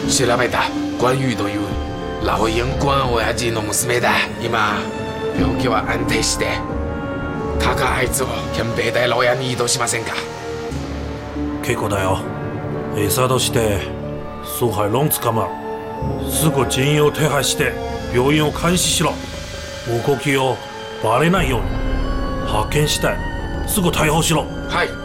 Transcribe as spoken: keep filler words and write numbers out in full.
調べた关羽という老円官親父の娘だ。今病気は安定して、たかあいつを憲兵大牢屋に移動しませんか？ 結構だよ。餌として苏海龙捕まる。すぐ人員を手配して病院を監視しろ。動きをバレないように発見したい。すぐ逮捕しろ。 はい。